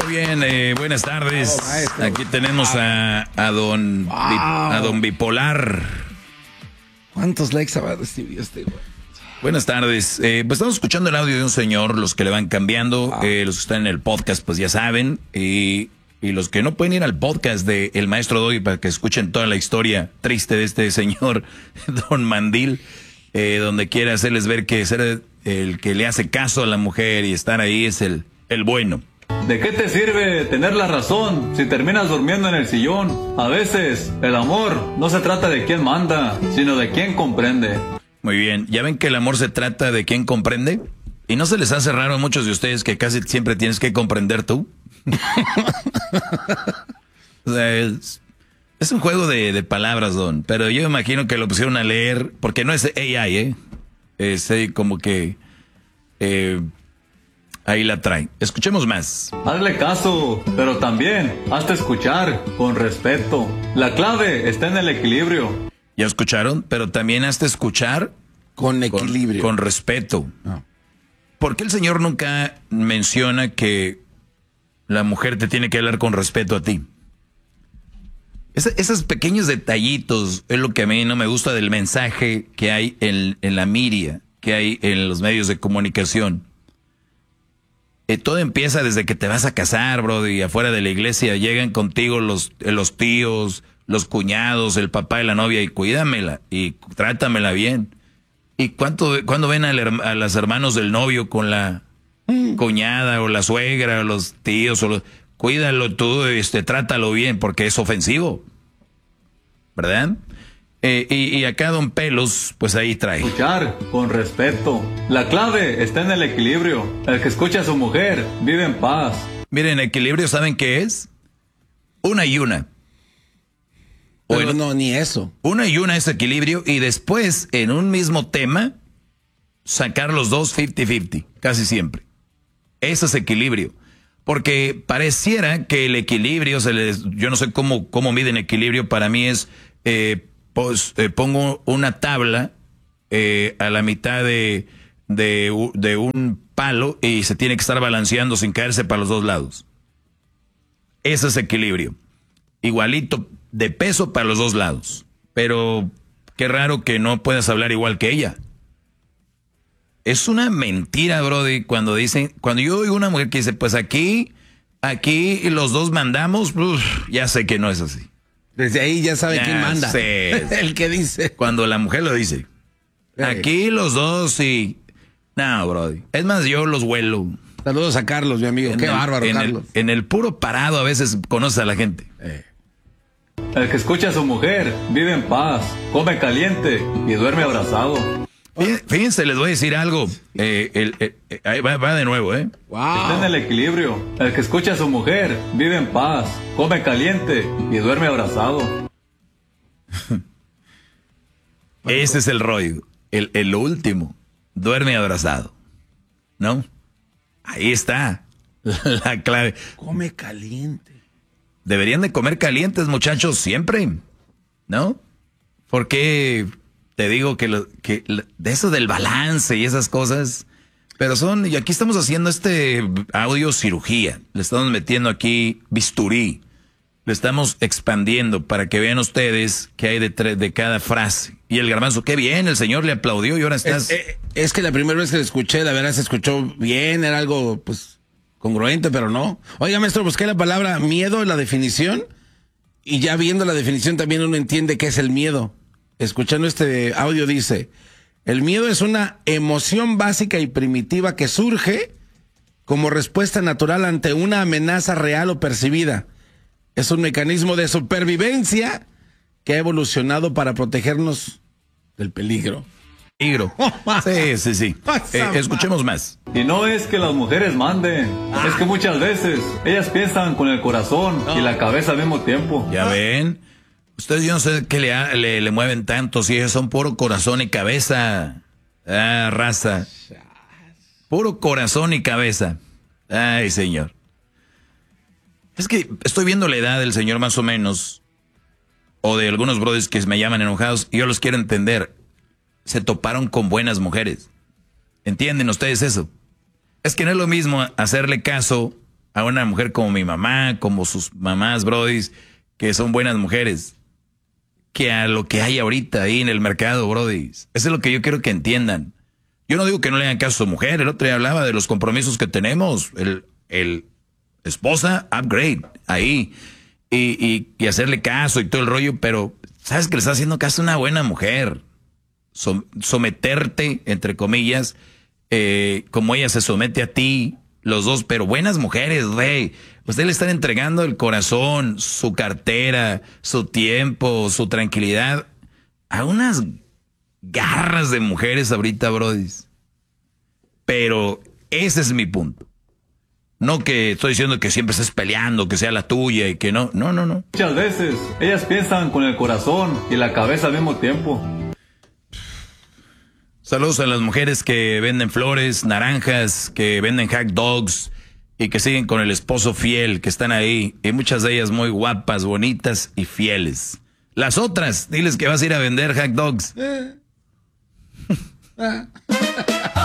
Muy bien, buenas tardes. Aquí tenemos a don Bipolar. ¿Cuántos likes ha recibido este güey? Buenas tardes. Pues estamos escuchando el audio de un señor, los que le van cambiando, los que están en el podcast, pues ya saben, y los que no pueden ir al podcast de El Maestro Doggy para que escuchen toda la historia triste de este señor, don Mandil, donde quiere hacerles ver que ser el que le hace caso a la mujer y estar ahí es el bueno. ¿De qué te sirve tener la razón si terminas durmiendo en el sillón? A veces, el amor no se trata de quién manda, sino de quién comprende. Muy bien, ¿ya ven que el amor se trata de quién comprende? ¿Y no se les hace raro a muchos de ustedes que casi siempre tienes que comprender tú? O sea, es un juego de palabras, don, pero yo imagino que lo pusieron a leer, porque no es AI, es como que... ahí la trae. Escuchemos más. Hazle caso, pero también hazte escuchar con respeto. La clave está en el equilibrio. ¿Ya escucharon? Pero también hazte escuchar con equilibrio. Con respeto. No. ¿Por qué el señor nunca menciona que la mujer te tiene que hablar con respeto a ti? Esos pequeños detallitos es lo que a mí no me gusta del mensaje que hay en la media, que hay en los medios de comunicación. Todo empieza desde que te vas a casar, bro, y afuera de la iglesia llegan contigo los tíos, los cuñados, el papá de la novia, y cuídamela, y trátamela bien. ¿Y cuándo ven a los hermanos del novio con la cuñada, o la suegra, o los tíos, cuídalo tú, trátalo bien, porque es ofensivo, ¿verdad? Y acá don Pelos, pues ahí trae. Escuchar con respeto. La clave está en el equilibrio. El que escucha a su mujer vive en paz. Miren, equilibrio, ¿saben qué es? Una y una. Pero no, ni eso. Una y una es equilibrio, y después, en un mismo tema, sacar los dos 50-50, casi siempre. Eso es equilibrio. Porque pareciera que el equilibrio, yo no sé cómo miden equilibrio, para mí es... pongo una tabla a la mitad de un palo y se tiene que estar balanceando sin caerse para los dos lados. Ese es equilibrio. Igualito de peso para los dos lados. Pero qué raro que no puedas hablar igual que ella. Es una mentira, brody, cuando yo oigo una mujer que dice, pues aquí los dos mandamos, ya sé que no es así. Desde ahí ya sabe quién manda. El que dice. Cuando la mujer lo dice. Aquí los dos sí. No, brody. Es más, yo los huelo. Saludos a Carlos, mi amigo. Qué bárbaro, Carlos. En el puro parado a veces conoces a la gente. El que escucha a su mujer vive en paz, come caliente y duerme abrazado. Fíjense, les voy a decir algo. Ahí va de nuevo, Wow. Está en el equilibrio. El que escucha a su mujer vive en paz, come caliente y duerme abrazado. Ese es el rollo. El último. Duerme abrazado. ¿No? Ahí está la clave. Come caliente. Deberían de comer calientes, muchachos, siempre. ¿No? Porque... Te digo que de eso del balance y esas cosas, pero y aquí estamos haciendo audio cirugía, le estamos metiendo aquí bisturí, le estamos expandiendo para que vean ustedes qué hay de cada frase. Y el Garbanzo, qué bien, el señor le aplaudió y ahora estás... Es que la primera vez que lo escuché, la verdad se escuchó bien, era algo pues congruente, pero no. Oiga, maestro, busqué la palabra miedo en la definición y ya viendo la definición también uno entiende qué es el miedo. Escuchando este audio dice, el miedo es una emoción básica y primitiva que surge como respuesta natural ante una amenaza real o percibida. Es un mecanismo de supervivencia que ha evolucionado para protegernos del peligro. Sí. Escuchemos más. Y no es que las mujeres manden, es que muchas veces ellas piensan con el corazón y la cabeza al mismo tiempo. ¿Ya ven? Ustedes yo no sé qué le mueven tanto, si ellos son puro corazón y cabeza. Raza. Puro corazón y cabeza. Ay, señor. Es que estoy viendo la edad del señor más o menos, o de algunos brothers que me llaman enojados, y yo los quiero entender. Se toparon con buenas mujeres. ¿Entienden ustedes eso? Es que no es lo mismo hacerle caso a una mujer como mi mamá, como sus mamás, brodis, que son buenas mujeres, que a lo que hay ahorita ahí en el mercado, brodis. Eso es lo que yo quiero que entiendan. Yo no digo que no le hagan caso a su mujer. El otro día hablaba de los compromisos que tenemos. El esposa, upgrade, ahí. Y hacerle caso y todo el rollo, pero sabes que le está haciendo caso a una buena mujer. Someterte, entre comillas, como ella se somete a ti, los dos, pero buenas mujeres, rey. Ustedes le están entregando el corazón, su cartera, su tiempo, su tranquilidad a unas garras de mujeres ahorita, brodis. Pero ese es mi punto. No que estoy diciendo que siempre estés peleando, que sea la tuya y que no. No. Muchas veces ellas piensan con el corazón y la cabeza al mismo tiempo. Saludos a las mujeres que venden flores, naranjas, que venden hot dogs y que siguen con el esposo fiel, que están ahí. Y muchas de ellas muy guapas, bonitas y fieles. Las otras, diles que vas a ir a vender hot dogs.